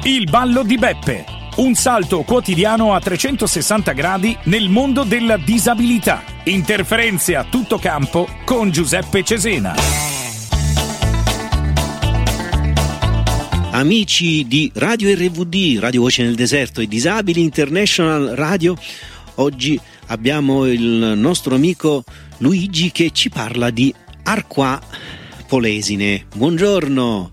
Il ballo di Beppe. Un salto quotidiano a 360 gradi nel mondo della disabilità. Interferenze a tutto campo con Giuseppe Cesena. Amici di Radio RVD, Radio Voce nel Deserto e Disabili International Radio, oggi abbiamo il nostro amico Luigi che ci parla di Arquà Polesine. Buongiorno.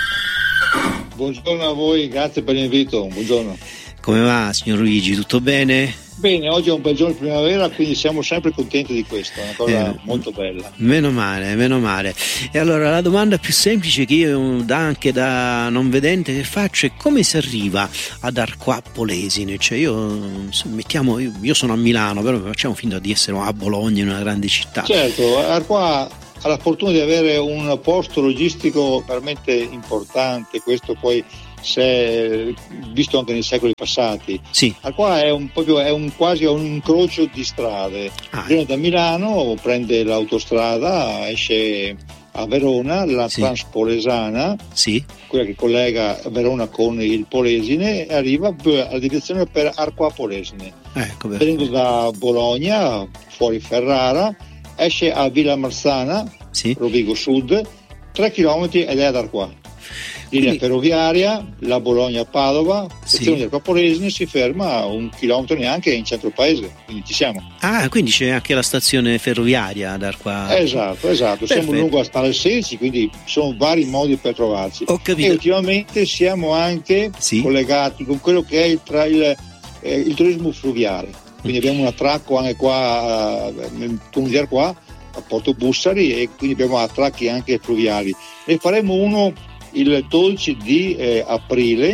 Buongiorno a voi, grazie per l'invito, buongiorno. Come va, signor Luigi, tutto bene? Bene, oggi è un bel giorno di primavera, quindi siamo sempre contenti di questo, è una cosa molto bella. Meno male. E allora la domanda più semplice che io anche da non vedente che faccio è: come si arriva ad Arquà Polesine? Cioè io sono a Milano, però facciamo finta di essere a Bologna, in una grande città. Certo, Arquà ha la fortuna di avere un posto logistico veramente importante, questo poi si è visto anche nei secoli passati. Sì. Arquà è quasi un incrocio di strade. Viene da Milano, prende l'autostrada, esce a Verona, la Transpolesana, quella che collega Verona con il Polesine, e arriva alla direzione per Arquà Polesine. Venendo da Bologna, fuori Ferrara, esce a Villa Marzana, Rovigo Sud, 3 km ed è ad Arquà. Linea ferroviaria, la Bologna-Padova, sezione di Arquà Polesine, si ferma 1 chilometro neanche in centro paese, quindi ci siamo. Quindi c'è anche la stazione ferroviaria ad Arquà. Esatto. Perfetto. Siamo lungo la strada 16, quindi sono vari modi per trovarci. Ho capito. E ultimamente siamo anche collegati con quello che è il turismo fluviale. Quindi abbiamo un attracco anche qua nel tunnel di Arquà, a Porto Bussari, e quindi abbiamo attracchi anche fluviali. Ne faremo uno il 12 di aprile.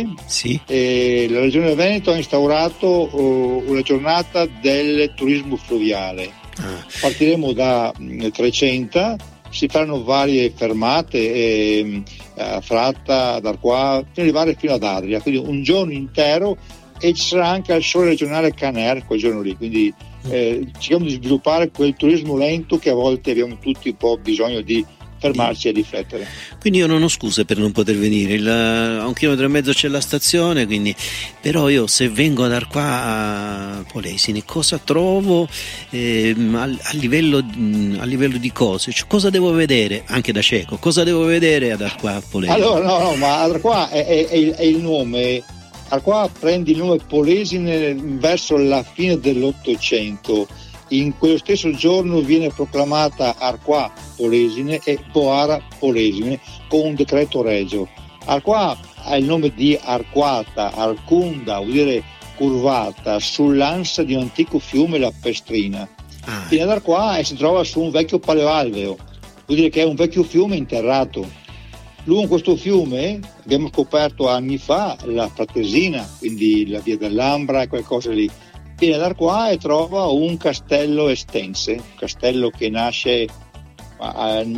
La Regione Veneto ha instaurato una giornata del turismo fluviale. Partiremo da Trecenta, si faranno varie fermate a Fratta, ad Arquà, fino ad arrivare fino ad Adria, quindi un giorno intero, e ci sarà anche il sole regionale Caner quel giorno lì, quindi cerchiamo di sviluppare quel turismo lento che a volte abbiamo tutti un po' bisogno di fermarci e riflettere. Quindi io non ho scuse per non poter venire, a 1,5 chilometri c'è la stazione, quindi però io se vengo ad Arquà a Polesine cosa trovo a livello di cose, cioè, cosa devo vedere anche da cieco, cosa devo vedere ad Arquà Polesine? Allora ma Arquà è il nome. Arquà prende il nome Polesine verso la fine dell'800. In quello stesso giorno viene proclamata Arquà Polesine e Boara Polesine con un decreto regio. Arquà ha il nome di Arquata, Arcunda, vuol dire curvata, sull'ansa di un antico fiume, la Pestrina. Viene ad Arquà e si trova su un vecchio paleoalveo, vuol dire che è un vecchio fiume interrato. Lungo questo fiume abbiamo scoperto anni fa la Fratesina, quindi la via dell'Ambra e quelle cose lì. Viene ad Arquà e trova un castello estense, un castello che nasce nel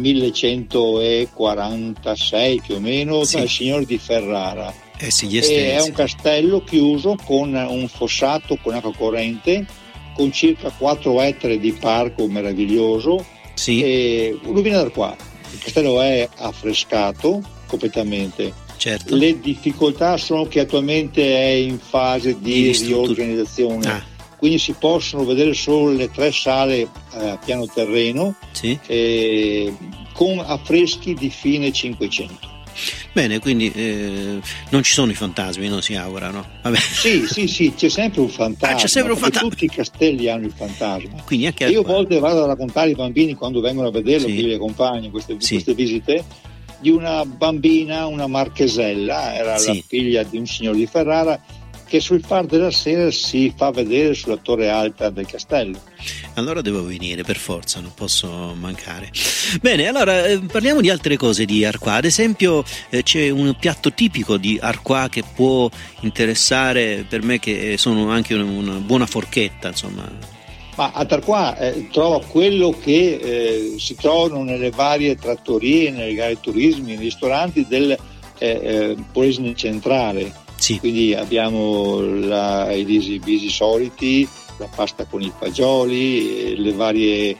1146 più o meno dal signore di Ferrara. E è un castello chiuso con un fossato con acqua corrente, con circa 4 ettari di parco meraviglioso. E lui viene ad Arquà. Il castello è affrescato completamente. Certo. Le difficoltà sono che attualmente è in fase di riorganizzazione, quindi si possono vedere solo le 3 sale a piano terreno, con affreschi di fine 500. Bene, quindi non ci sono i fantasmi, non si augura, no? Vabbè. Sì, c'è sempre un fantasma. C'è sempre un fantasma. Tutti i castelli hanno il fantasma. Quindi anche io a volte vado a raccontare ai bambini quando vengono a vederlo, che li accompagno queste visite, di una bambina, una marchesella, era la figlia di un signore di Ferrara, che sul far della sera si fa vedere sulla torre alta del castello. Allora devo venire per forza, non posso mancare. Bene, allora parliamo di altre cose di Arquà. Ad esempio c'è un piatto tipico di Arquà che può interessare per me, che sono anche una buona forchetta, insomma. Ma ad Arquà trova quello che si trovano nelle varie trattorie, nei vari turismi, nei ristoranti del Polesine centrale. Quindi abbiamo i risi soliti, la pasta con i fagioli, le varie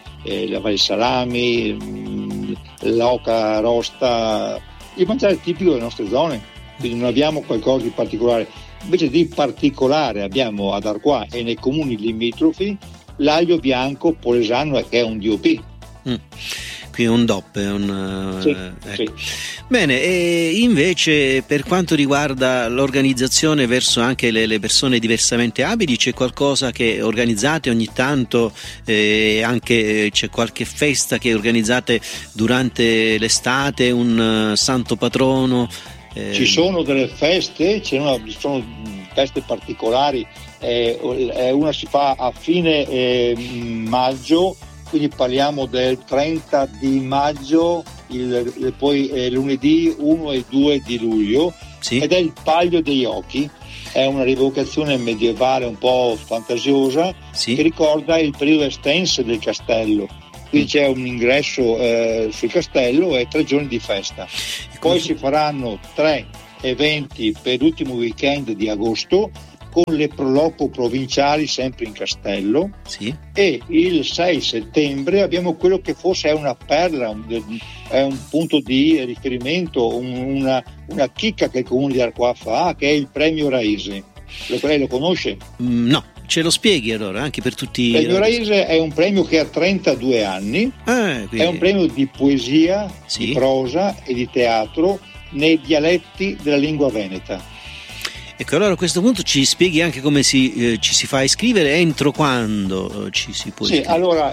salami, l'oca rosta, il mangiare tipico delle nostre zone. quindi non abbiamo qualcosa di particolare. Invece di particolare abbiamo ad Arquà e nei comuni limitrofi l'aglio bianco polesano, che è un DOP. Qui è un DOP, Sì. Bene, e invece per quanto riguarda l'organizzazione verso anche le persone diversamente abili, c'è qualcosa che organizzate ogni tanto, anche c'è qualche festa che organizzate durante l'estate, un santo patrono? Ci sono delle feste, sono feste particolari, una si fa a fine maggio, quindi parliamo del 30 di maggio, poi lunedì 1 e 2 di luglio, sì. Ed è il Palio degli Occhi, è una rievocazione medievale un po' fantasiosa, sì. Che ricorda il periodo estenso del castello. Qui c'è un ingresso sul castello e 3 giorni di festa. Poi si faranno 3 eventi per l'ultimo weekend di agosto con le proloco provinciali sempre in castello, sì. E il 6 settembre abbiamo quello che forse è una perla, è un punto di riferimento, una chicca che il comune di Arquà fa, che è il premio Raisi. Lei lo conosce? No. Ce lo spieghi allora, anche per tutti. Il premio Raisi è un premio che ha 32 anni, quindi... è un premio di poesia, sì. Di prosa e di teatro nei dialetti della lingua veneta. Ecco, allora a questo punto ci spieghi anche come ci si fa a iscrivere, entro quando ci si può iscrivere? Sì, allora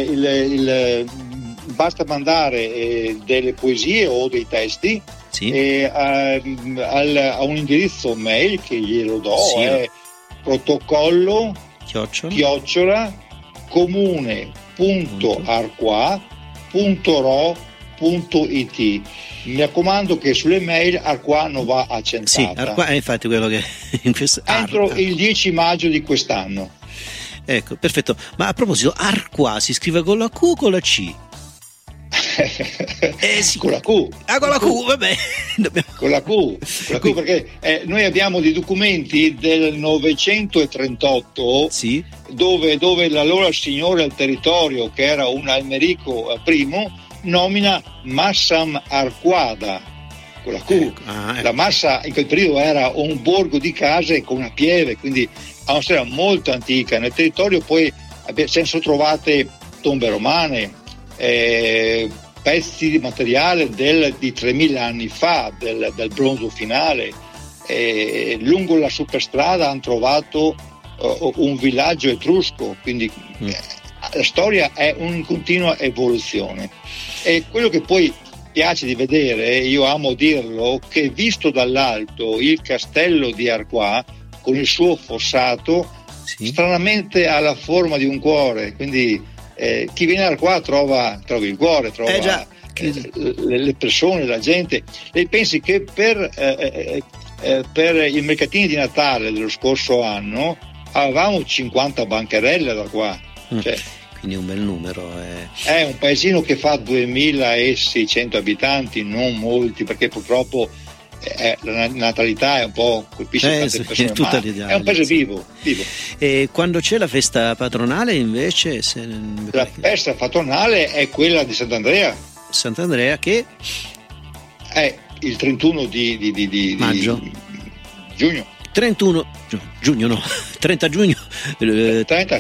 basta mandare delle poesie o dei testi, sì. A un indirizzo mail che glielo do, sì. È protocollo comune.arqua.ro.it. Mi raccomando che sulle mail Arquà non va accentata. Sì, Arquà è infatti quello che entro il 10 maggio di quest'anno. Ecco, perfetto. Ma a proposito, Arquà si scrive con la Q o con la C? Sì. Con la Q. Con la Q, vabbè. Con la Q, perché noi abbiamo dei documenti del 938, sì. dove l'allora signore al territorio, che era un Almerico I, nomina Massam Arquada con la Q. Ecco. La Massa in quel periodo era un borgo di case con una pieve, quindi ha una storia molto antica. Nel territorio poi si sono trovate tombe romane, pezzi di materiale di 3000 anni fa, del bronzo finale. Lungo la superstrada hanno trovato un villaggio etrusco, quindi la storia è in continua evoluzione. E quello che poi piace di vedere, io amo dirlo, che visto dall'alto il castello di Arquà con il suo fossato, sì. Stranamente ha la forma di un cuore, quindi chi viene a Arquà trova il cuore, trova le persone, la gente. Lei pensi che per i mercatini di Natale dello scorso anno avevamo 50 bancarelle da qua, quindi un bel numero. È un paesino che fa 2600 abitanti, non molti, perché purtroppo la natalità è un po' colpisce tante persone, tutta è un paese vivo. E quando c'è la festa patronale invece? La festa patronale è quella di Sant'Andrea che è il 31 di maggio, giugno. 31 giugno no 30 giugno 30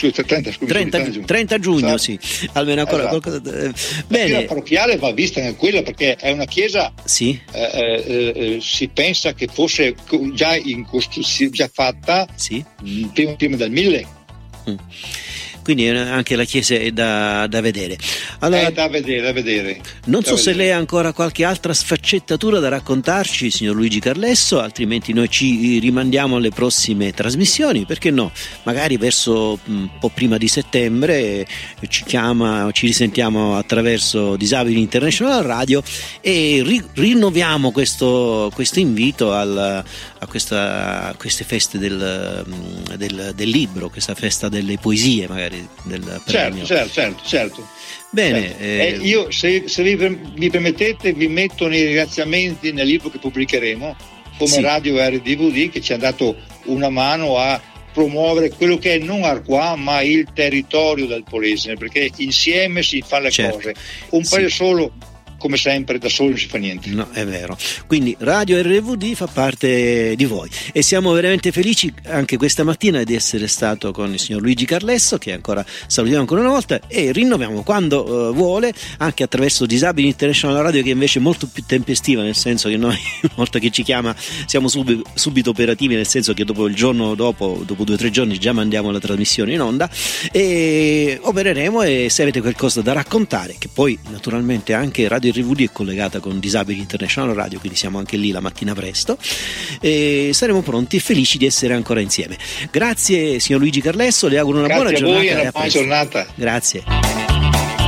giugno, sì, almeno ancora qualcosa. Bene. La chiesa parrocchiale va vista anche quella, perché è una chiesa, sì. Si pensa che fosse già in costruzione, già fatta, sì. prima del 1000. Quindi anche la chiesa è da vedere. Allora, è da vedere. Non so se lei ha ancora qualche altra sfaccettatura da raccontarci, signor Luigi Carlesso, altrimenti noi ci rimandiamo alle prossime trasmissioni, perché no? Magari verso un po' prima di settembre ci risentiamo attraverso Disabili International Radio e rinnoviamo questo invito a queste feste del libro, questa festa delle poesie magari del premio. Certo. Bene, io se mi permettete vi metto nei ringraziamenti nel libro che pubblicheremo come sì. Radio RDVD, che ci ha dato una mano a promuovere quello che è non Arquà ma il territorio del Polesine, perché insieme si fanno le cose. Un paese solo come sempre da solo non si fa niente. No, è vero. Quindi Radio RVD fa parte di voi e siamo veramente felici anche questa mattina di essere stato con il signor Luigi Carlesso, che ancora salutiamo ancora una volta, e rinnoviamo quando vuole anche attraverso Disabili International Radio, che invece è molto più tempestiva, nel senso che noi una volta che ci chiama siamo subito operativi, nel senso che dopo il giorno dopo 2 o 3 giorni già mandiamo la trasmissione in onda e opereremo. E se avete qualcosa da raccontare, che poi naturalmente anche Radio RVD è collegata con Disabili International Radio, quindi siamo anche lì la mattina presto, e saremo pronti e felici di essere ancora insieme. Grazie signor Luigi Carlesso, le auguro una buona giornata. Grazie a voi e una buona giornata. Grazie.